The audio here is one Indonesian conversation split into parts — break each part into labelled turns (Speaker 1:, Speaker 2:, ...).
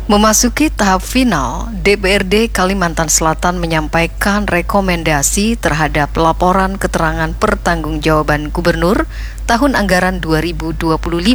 Speaker 1: Memasuki tahap final, DPRD Kalimantan Selatan menyampaikan rekomendasi terhadap laporan keterangan pertanggungjawaban Gubernur tahun anggaran 2025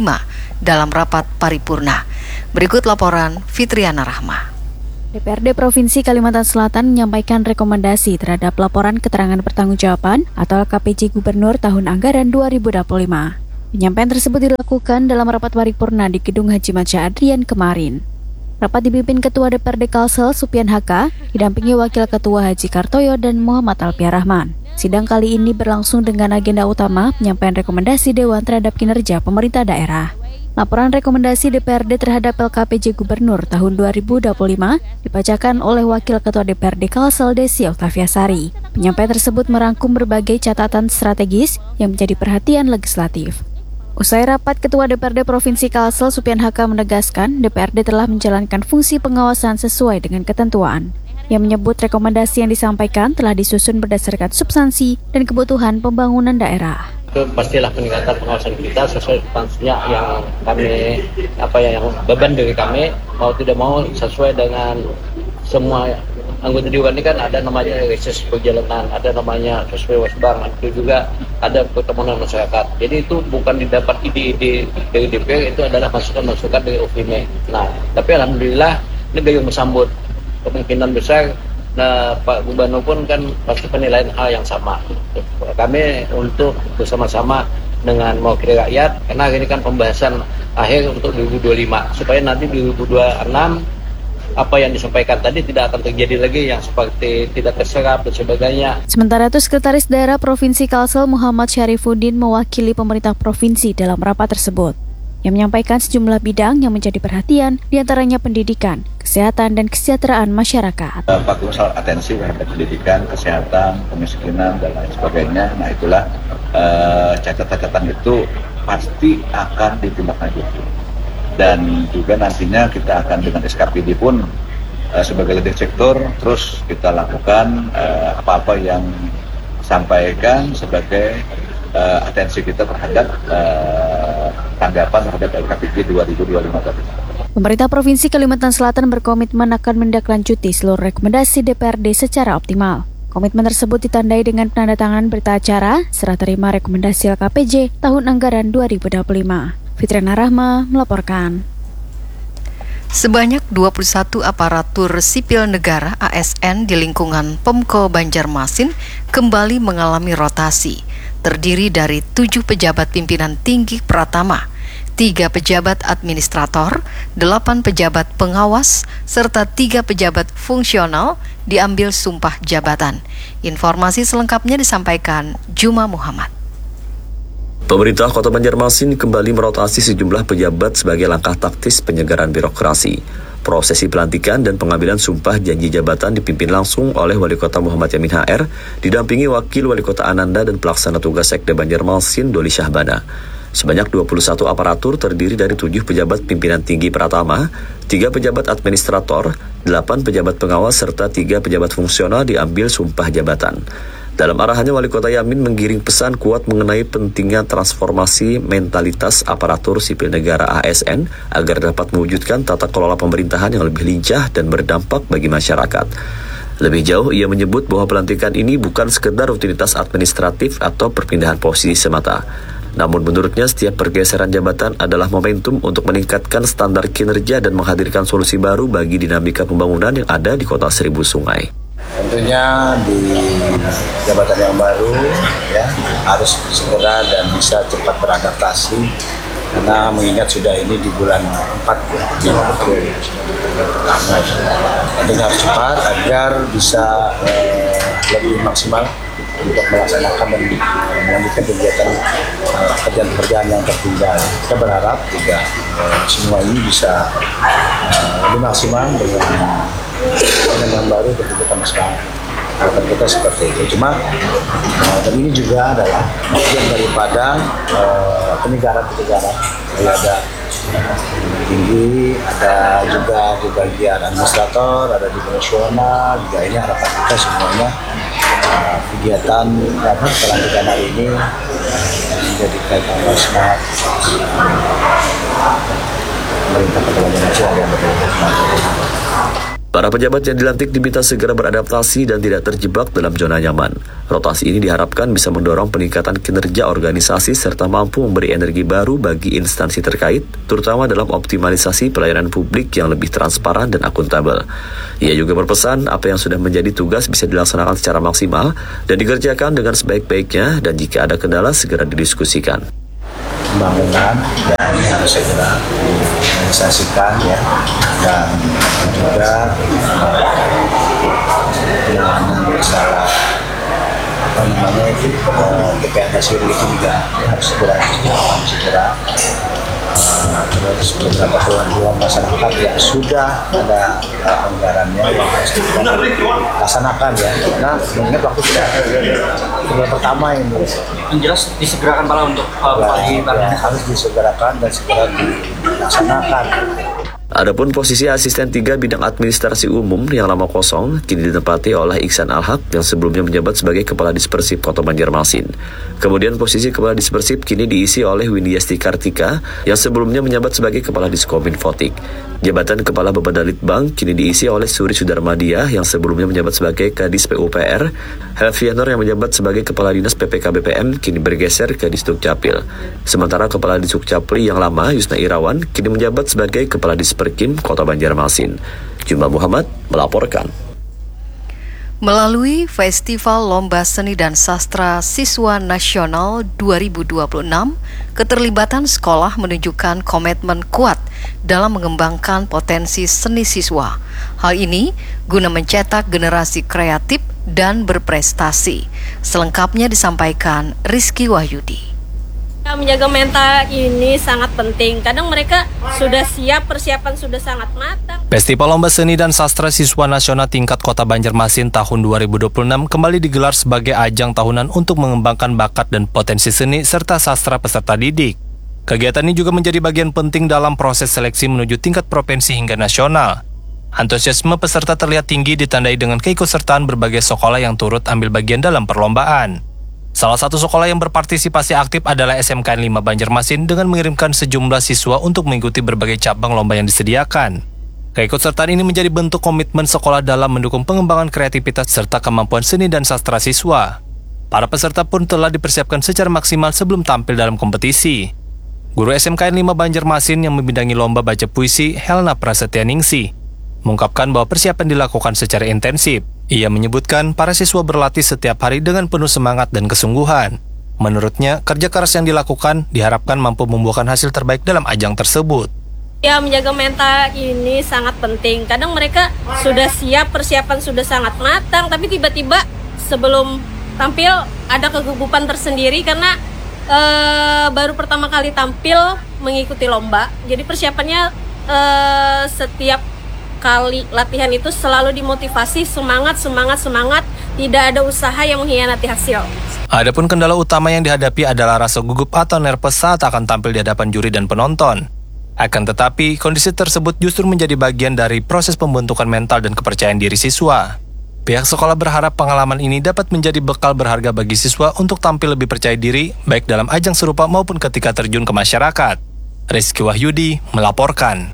Speaker 1: dalam rapat paripurna. Berikut laporan Fitriana Rahma.
Speaker 2: DPRD Provinsi Kalimantan Selatan menyampaikan rekomendasi terhadap laporan keterangan pertanggungjawaban atau LKPJ Gubernur tahun anggaran 2025. Penyampaian tersebut dilakukan dalam rapat paripurna di Gedung Haji Maja Adrian kemarin. Rapat dipimpin Ketua DPRD Kalsel Supian Haka, didampingi Wakil Ketua Haji Kartoyo dan Muhammad Alpiah Rahman. Sidang kali ini berlangsung dengan agenda utama penyampaian rekomendasi Dewan terhadap kinerja pemerintah daerah. Laporan rekomendasi DPRD terhadap LKPJ Gubernur tahun 2025 dibacakan oleh Wakil Ketua DPRD Kalsel Desi Oktaviasari. Penyampaian tersebut merangkum berbagai catatan strategis yang menjadi perhatian legislatif. Usai rapat, Ketua DPRD Provinsi Kalsel Supian Haka menegaskan DPRD telah menjalankan fungsi pengawasan sesuai dengan ketentuan. Ia menyebut rekomendasi yang disampaikan telah disusun berdasarkan substansi dan kebutuhan pembangunan daerah.
Speaker 3: Itu pastilah peningkatan pengawasan kita sesuai substansinya yang kami yang beban dari kami mau tidak mau sesuai dengan semua anggota dewan ini kan ada namanya reses perjalanan, ada namanya sesuai wasbang, itu juga ada pertemuan masyarakat. Jadi itu bukan didapat ide-ide dari DPR, itu adalah masukan-masukan dari OVME. Nah, tapi alhamdulillah ini gayung bersambut. Kemungkinan besar Pak Gubernur pun kan pasti penilaian hal yang sama. Kami untuk bersama-sama dengan mewakili rakyat, karena ini kan pembahasan akhir untuk 2025, supaya nanti 2026 apa yang disampaikan tadi tidak akan terjadi lagi yang seperti tidak terserap dan sebagainya.
Speaker 2: Sementara itu, Sekretaris Daerah Provinsi Kalsel Muhammad Syarifuddin mewakili pemerintah provinsi dalam rapat tersebut. Yang menyampaikan sejumlah bidang yang menjadi perhatian, diantaranya pendidikan, kesehatan, dan kesejahteraan masyarakat.
Speaker 4: Fokus atensi terhadap pendidikan, kesehatan, kemiskinan, dan lain sebagainya. Nah itulah catatan-catatan itu pasti akan ditindaklanjuti. Dan juga nantinya kita akan dengan SKPD pun sebagai leading sektor terus kita lakukan apa-apa yang sampaikan sebagai atensi kita terhadap tanggapan terhadap LKPJ 2025 tadi.
Speaker 2: Pemerintah Provinsi Kalimantan Selatan berkomitmen akan menindaklanjuti seluruh rekomendasi DPRD secara optimal. Komitmen tersebut ditandai dengan penandatanganan berita acara serah terima rekomendasi LKPJ tahun anggaran 2025. Fitriana Rahma melaporkan.
Speaker 1: Sebanyak 21 aparatur sipil negara ASN di lingkungan Pemko Banjarmasin kembali mengalami rotasi, terdiri dari 7 pejabat pimpinan tinggi Pratama, 3 pejabat administrator, 8 pejabat pengawas, serta 3 pejabat fungsional diambil sumpah jabatan. Informasi selengkapnya disampaikan Juma Muhammad.
Speaker 5: Pemerintah Kota Banjarmasin kembali merotasi sejumlah pejabat sebagai langkah taktis penyegaran birokrasi. Prosesi pelantikan dan pengambilan sumpah janji jabatan dipimpin langsung oleh Wali Kota Muhammad Yamin HR, didampingi Wakil Wali Kota Ananda dan Pelaksana Tugas Sekda Banjarmasin Doli Syahbana. Sebanyak 21 aparatur terdiri dari 7 pejabat pimpinan tinggi Pratama, 3 pejabat administrator, 8 pejabat pengawas, serta 3 pejabat fungsional diambil sumpah jabatan. Dalam arahannya, Wali Kota Yamin menggiring pesan kuat mengenai pentingnya transformasi mentalitas aparatur sipil negara ASN agar dapat mewujudkan tata kelola pemerintahan yang lebih lincah dan berdampak bagi masyarakat. Lebih jauh, ia menyebut bahwa pelantikan ini bukan sekedar rutinitas administratif atau perpindahan posisi semata. Namun menurutnya setiap pergeseran jabatan adalah momentum untuk meningkatkan standar kinerja dan menghadirkan solusi baru bagi dinamika pembangunan yang ada di Kota Seribu Sungai.
Speaker 6: Tentunya di jabatan yang baru ya harus segera dan bisa cepat beradaptasi karena mengingat sudah ini di bulan 4 ya, pertama. Tentunya harus cepat agar bisa lebih maksimal untuk melaksanakan dan melanjutkan kegiatan pekerjaan-pekerjaan yang tertinggal. Kita berharap juga semua ini bisa lebih maksimal dengan yang baru ketika masyarakat. Harapan kita seperti itu. Cuma dan ini juga adalah bagian daripada penyegaran. Jadi ada tinggi, ada juga di bagian administrator, ada di fungsional. Juga ini harapan kita semuanya kegiatan pelantikan hari ini menjadi kaitan smart pemerintah Kota Banjarmasin akan
Speaker 5: Para pejabat yang dilantik diminta segera beradaptasi dan tidak terjebak dalam zona nyaman. Rotasi ini diharapkan bisa mendorong peningkatan kinerja organisasi serta mampu memberi energi baru bagi instansi terkait, terutama dalam optimalisasi pelayanan publik yang lebih transparan dan akuntabel. Ia juga berpesan apa yang sudah menjadi tugas bisa dilaksanakan secara maksimal dan dikerjakan dengan sebaik-baiknya, dan jika ada kendala segera didiskusikan.
Speaker 6: Pembangunan dan harus segera direalisasikan ya, dan juga penanganan masalah TPN Nasional itu juga harus segera terus beberapa keluhan masyarakat yang sudah ada anggarannya yang harus dilaksanakan ya, karena mengingat waktu sudah pertama ini
Speaker 7: yang jelas disegerakan malah untuk
Speaker 6: harus disegerakan dan segera dilaksanakan.
Speaker 5: Adapun posisi asisten 3 bidang administrasi umum yang lama kosong kini ditempati oleh Iksan Al-Haq yang sebelumnya menjabat sebagai Kepala Dispersip Kota Banjarmasin. Kemudian posisi Kepala Dispersip kini diisi oleh Windiasti Kartika yang sebelumnya menjabat sebagai Kepala Diskominfotik. Jabatan Kepala Bapedalitbang kini diisi oleh Suri Sudarmadia yang sebelumnya menjabat sebagai Kadis PUPR. Helvianor yang menjabat sebagai Kepala Dinas PPK BPM kini bergeser ke Disdukcapil. Sementara Kepala Disdukcapli yang lama Yusna Irawan kini menjabat sebagai Kepala Disperkim Kota Banjarmasin. Jum'ah Muhammad melaporkan.
Speaker 1: Melalui Festival Lomba Seni dan Sastra Siswa Nasional 2026, keterlibatan sekolah menunjukkan komitmen kuat dalam mengembangkan potensi seni siswa. Hal ini guna mencetak generasi kreatif dan berprestasi. Selengkapnya disampaikan Rizky Wahyudi.
Speaker 8: Menjaga mental ini sangat penting. Kadang mereka sudah siap, persiapan sudah sangat matang.
Speaker 9: Festival Lomba Seni dan Sastra Siswa Nasional tingkat Kota Banjarmasin tahun 2026 kembali digelar sebagai ajang tahunan untuk mengembangkan bakat dan potensi seni serta sastra peserta didik. Kegiatan ini juga menjadi bagian penting dalam proses seleksi menuju tingkat provinsi hingga nasional. Antusiasme peserta terlihat tinggi ditandai dengan keikutsertaan berbagai sekolah yang turut ambil bagian dalam perlombaan. Salah satu sekolah yang berpartisipasi aktif adalah SMKN 5 Banjarmasin dengan mengirimkan sejumlah siswa untuk mengikuti berbagai cabang lomba yang disediakan. Keikutsertaan ini menjadi bentuk komitmen sekolah dalam mendukung pengembangan kreativitas serta kemampuan seni dan sastra siswa. Para peserta pun telah dipersiapkan secara maksimal sebelum tampil dalam kompetisi. Guru SMKN 5 Banjarmasin yang membidangi lomba baca puisi, Helna Prasetyaningsih, mengungkapkan bahwa persiapan dilakukan secara intensif. Ia menyebutkan para siswa berlatih setiap hari dengan penuh semangat dan kesungguhan. Menurutnya, kerja keras yang dilakukan diharapkan mampu membuahkan hasil terbaik dalam ajang tersebut.
Speaker 8: Ya, menjaga mental ini sangat penting. Kadang mereka sudah siap, persiapan sudah sangat matang, tapi tiba-tiba sebelum tampil ada kegugupan tersendiri karena baru pertama kali tampil mengikuti lomba. Jadi persiapannya setiap kali latihan itu selalu dimotivasi, semangat, tidak ada usaha yang mengkhianati hasil.
Speaker 9: Adapun kendala utama yang dihadapi adalah rasa gugup atau nervous saat akan tampil di hadapan juri dan penonton. Akan tetapi, kondisi tersebut justru menjadi bagian dari proses pembentukan mental dan kepercayaan diri siswa. Pihak sekolah berharap pengalaman ini dapat menjadi bekal berharga bagi siswa untuk tampil lebih percaya diri, baik dalam ajang serupa maupun ketika terjun ke masyarakat. Rizky Wahyudi melaporkan.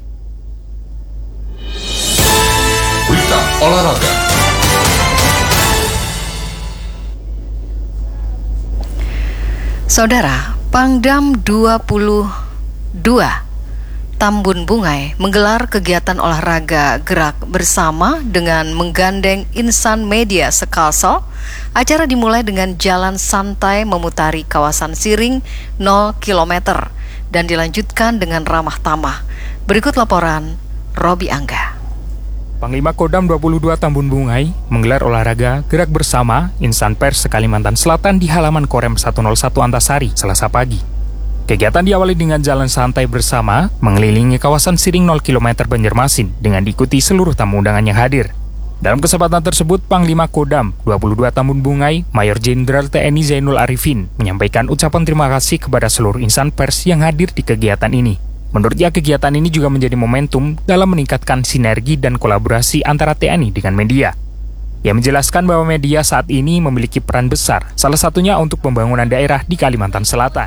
Speaker 10: Berita olahraga.
Speaker 1: Saudara, Pangdam 22 Tambun Bungai menggelar kegiatan olahraga gerak bersama dengan menggandeng insan media sekalsel. Acara dimulai dengan jalan santai memutari kawasan Siring 0 km dan dilanjutkan dengan ramah tamah. Berikut laporan Robi Angga.
Speaker 11: Panglima Kodam 22 Tambun Bungai menggelar olahraga gerak bersama insan pers Kalimantan Selatan di halaman Korem 101 Antasari, Selasa pagi. Kegiatan diawali dengan jalan santai bersama mengelilingi kawasan Siring 0 km Banjarmasin dengan diikuti seluruh tamu undangan yang hadir. Dalam kesempatan tersebut, Panglima Kodam 22 Tambun Bungai, Mayor Jenderal TNI Zainul Arifin, menyampaikan ucapan terima kasih kepada seluruh insan pers yang hadir di kegiatan ini. Menurutnya, kegiatan ini juga menjadi momentum dalam meningkatkan sinergi dan kolaborasi antara TNI dengan media. Ia menjelaskan bahwa media saat ini memiliki peran besar, salah satunya untuk pembangunan daerah di Kalimantan Selatan.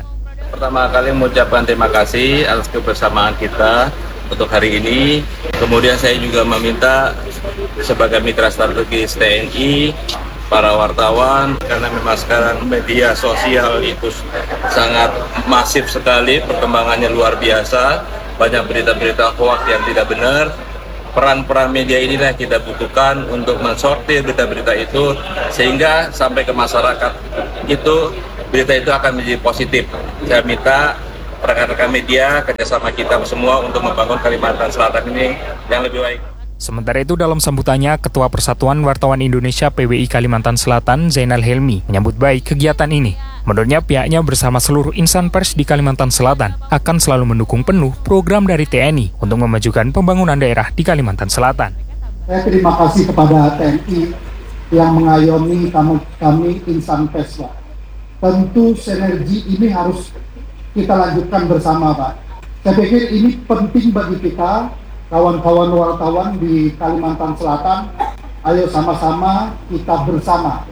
Speaker 12: Pertama kali mengucapkan terima kasih atas kebersamaan kita untuk hari ini. Kemudian saya juga meminta sebagai mitra strategis TNI, para wartawan, karena memang sekarang media sosial itu sangat masif sekali, perkembangannya luar biasa, banyak berita-berita hoax yang tidak benar. Peran-peran media inilah kita butuhkan untuk mensortir berita-berita itu, sehingga sampai ke masyarakat itu berita itu akan menjadi positif. Saya minta rekan-rekan media kerjasama kita semua untuk membangun Kalimantan Selatan ini yang lebih baik.
Speaker 11: Sementara itu dalam sambutannya, Ketua Persatuan Wartawan Indonesia PWI Kalimantan Selatan Zainal Helmi menyambut baik kegiatan ini. Menurutnya pihaknya bersama seluruh insan pers di Kalimantan Selatan akan selalu mendukung penuh program dari TNI untuk memajukan pembangunan daerah di Kalimantan Selatan.
Speaker 13: Saya terima kasih kepada TNI yang mengayomi kami insan pers, Pak. Tentu sinergi ini harus kita lanjutkan bersama, Pak. Saya pikir ini penting bagi kita, kawan-kawan wartawan di Kalimantan Selatan. Ayo sama-sama kita bersama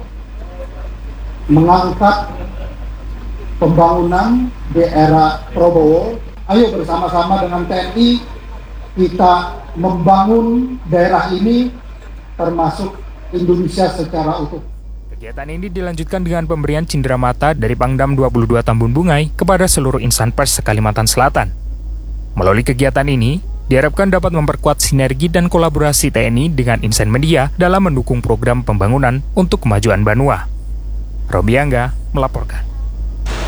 Speaker 13: mengangkat pembangunan di era Prabowo. Ayo bersama-sama dengan TNI kita membangun daerah ini termasuk Indonesia secara utuh.
Speaker 11: Kegiatan ini dilanjutkan dengan pemberian cenderamata dari Pangdam 22 Tambun Bungai kepada seluruh insan pers Kalimantan Selatan. Melalui kegiatan ini, diharapkan dapat memperkuat sinergi dan kolaborasi TNI dengan insan media dalam mendukung program pembangunan untuk kemajuan Banua. Robi Angga melaporkan.